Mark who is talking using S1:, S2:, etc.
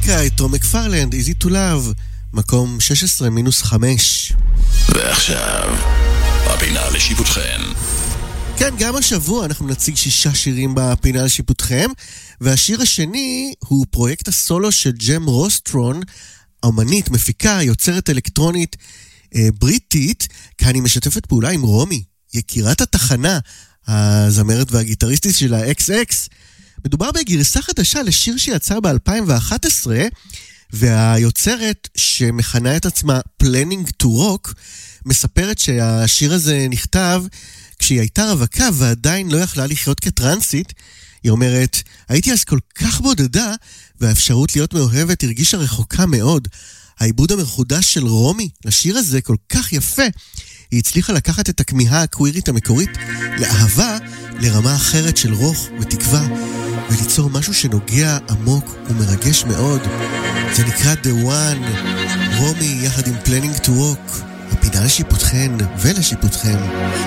S1: מטרומק מקפרלנד, Easy to Love, מקום 16-5.
S2: ועכשיו, הפינה לשיפוטכם.
S1: כן, גם השבוע אנחנו נציג 6 שירים בפינה לשיפוטכם, והשיר השני הוא פרויקט הסולו של ג'ם רוסטרון, אומנית, מפיקה, יוצרת אלקטרונית בריטית, כאן היא משתפת פעולה עם רומי, יקירת התחנה, הזמרת והגיטריסטית של ה-XX. מדובר בגרסה חדשה לשיר שיצא ב-2011, והיוצרת שמכנה את עצמה Planning to Rock, מספרת שהשיר הזה נכתב כשהיא הייתה רווקה ועדיין לא יכלה לחיות כטרנסית. היא אומרת, הייתי אז כל כך בודדה, והאפשרות להיות מאוהבת הרגישה רחוקה מאוד. העיבוד המחודש של רומי לשיר הזה כל כך יפה. היא הצליחה לקחת את הכמיהה הקווירית המקורית לאהבה לרמה אחרת של רוח ותקווה, וליצור משהו שנוגע עמוק ומרגש מאוד. זה נקרא The One, רומי יחד עם Planning to Walk, הפינה לשיפוטכן ולשיפוטכם.